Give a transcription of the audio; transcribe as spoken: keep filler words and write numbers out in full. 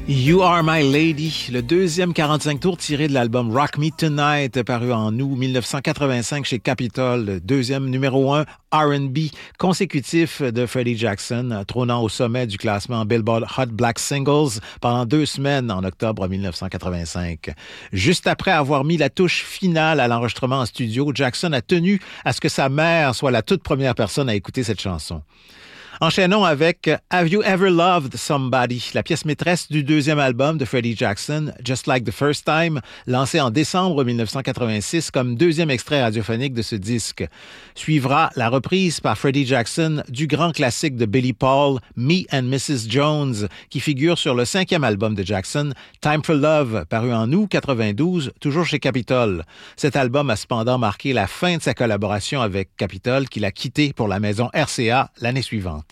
You Are My Lady, le deuxième quarante-cinq tours tiré de l'album Rock Me Tonight, paru en août dix-neuf cent quatre-vingt-cinq chez Capitol, le deuxième numéro un R and B consécutif de Freddie Jackson, trônant au sommet du classement Billboard Hot Black Singles pendant deux semaines en octobre dix-neuf cent quatre-vingt-cinq. Juste après avoir mis la touche finale à l'enregistrement en studio, Jackson a tenu à ce que sa mère soit la toute première personne à écouter cette chanson. Enchaînons avec Have You Ever Loved Somebody, la pièce maîtresse du deuxième album de Freddie Jackson, Just Like the First Time, lancé en décembre dix-neuf cent quatre-vingt-six comme deuxième extrait radiophonique de ce disque. Suivra la reprise par Freddie Jackson du grand classique de Billy Paul, Me and missus Jones, qui figure sur le cinquième album de Jackson, Time for Love, paru en août quatre-vingt-douze, toujours chez Capitol. Cet album a cependant marqué la fin de sa collaboration avec Capitol, qu'il a quitté pour la maison R C A l'année suivante.